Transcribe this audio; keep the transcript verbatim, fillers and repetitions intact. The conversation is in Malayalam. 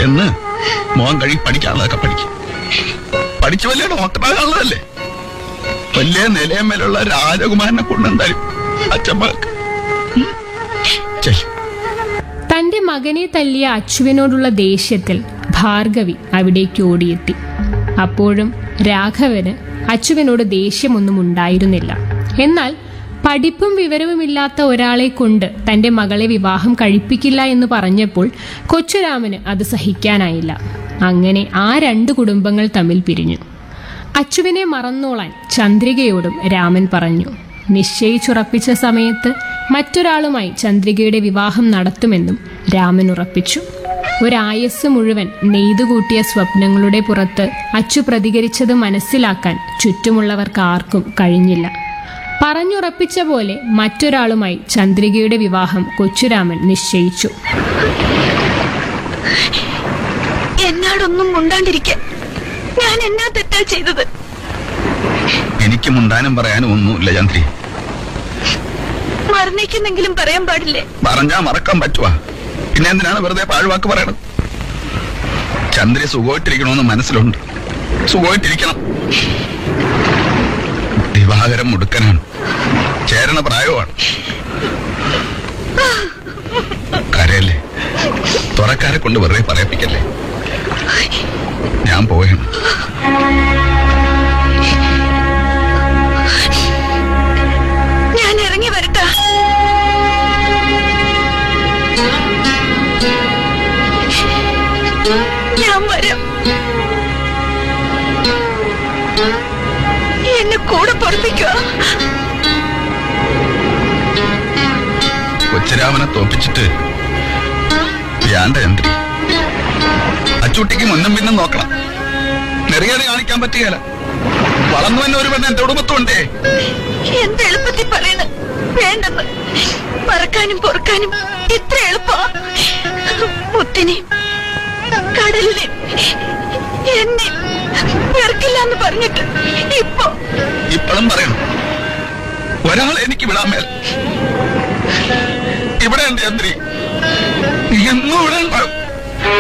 ചെന്ന് മോൻ കഴി പഠിക്കാനുള്ളതൊക്കെ പഠിക്കും. പഠിച്ചു വലിയ ഡോക്ടറാകാനുള്ളതല്ലേ. വലിയ നിലയമേലുള്ള രാജകുമാരനെ കൊണ്ടെന്തായാലും അച്ഛമ്മക്ക്. തന്റെ മകനെ തല്ലിയ അച്ചുവിനോടുള്ള ദേഷ്യത്തിൽ ഭാർഗവി അവിടേക്ക് ഓടിയെത്തി. അപ്പോഴും രാഘവന് അച്ചുവിനോട് ദേഷ്യമൊന്നും ഉണ്ടായിരുന്നില്ല. എന്നാൽ പഠിപ്പും വിവരവുമില്ലാത്ത ഒരാളെ കൊണ്ട് തന്റെ മകളെ വിവാഹം കഴിപ്പിക്കില്ല എന്ന് പറഞ്ഞപ്പോൾ കൊച്ചുരാമന് അത് സഹിക്കാനായില്ല. അങ്ങനെ ആ രണ്ട് കുടുംബങ്ങൾ തമ്മിൽ പിരിഞ്ഞു. അച്ചുവിനെ മറന്നോളാൻ ചന്ദ്രികയോടും രാമൻ പറഞ്ഞു. നിശ്ചയിച്ചുറപ്പിച്ച സമയത്ത് മറ്റൊരാളുമായി ചന്ദ്രികയുടെ വിവാഹം നടത്തുമെന്നും രാമൻ ഉറപ്പിച്ചു. ഒരായസ് മുഴുവൻ നെയ്തുകൂട്ടിയ സ്വപ്നങ്ങളുടെ പുറത്ത് അച്ചു പ്രതികരിച്ചത് മനസ്സിലാക്കാൻ ചുറ്റുമുള്ളവർക്ക് ആർക്കും കഴിഞ്ഞില്ല. പറഞ്ഞുറപ്പിച്ച പോലെ മറ്റൊരാളുമായി ചന്ദ്രികയുടെ വിവാഹം കൊച്ചുരാമൻ നിശ്ചയിച്ചു. എന്നോടൊന്നും മുണ്ടാണ്ടിരിക്കാൻ ഞാൻ എന്നാ തെറ്റാ ചെയ്തത്? എനിക്ക് മുണ്ടാനും പറയാനും ഒന്നുമില്ല ചന്ദ്രി. മറന്നേക്കുന്നെങ്കിലും പറയാൻ പാടില്ലേ? പറഞ്ഞാ മറക്കാൻ പറ്റുവാ? പിന്നെ എന്തിനാണ് വെറുതെ പാഴ്വാക്ക് പറയണത്? ചന്ദ്രി സുഖമായിട്ടിരിക്കണമെന്ന് മനസ്സിലുണ്ട്. സുഖമായിട്ടിരിക്കണം. ദിവാകരം മുടുക്കനാണ്. ചേരണ പ്രായമാണ്. കരയല്ലേ. തുറക്കാരെ കൊണ്ട് വെറുതെ പറയിപ്പിക്കല്ലേ. ഞാൻ പോവുകയാണ്. ഞാൻ ഇറങ്ങി വരട്ടാ? ഞാൻ വരാം. എന്നെ കൂടെ പൊറപ്പിക്കുക. കൊച്ചുരാമനെ തോപ്പിച്ചിട്ട് വേണ്ട ചന്ദ്രി. അച്ചൂട്ടിക്ക് മുന്നും പിന്നും നോക്കണം. നെറിയാതെ കാണിക്കാൻ പറ്റുകയല്ല. വളർന്നു തന്നെ ഒരു പെണ്ണ് എന്റെ കുടുംബത്തുണ്ടേ. എന്ത് എളുപ്പത്തിൽ പറയണ വേണ്ടെന്ന്. പറക്കാനും പൊറുക്കാനും ഇത്ര എളുപ്പ? മുത്തിനെയും കടലിനെയും എന്നെ വെറുക്കില്ല എന്ന് പറഞ്ഞിട്ട് ഇപ്പൊ ഇപ്പോഴും പറയണം. ഒരാളെ എനിക്ക് വിടാൻ മേൽ. ഇവിടെ ഉണ്ട് ചന്ദ്രി. എന്നും ഇവിടെ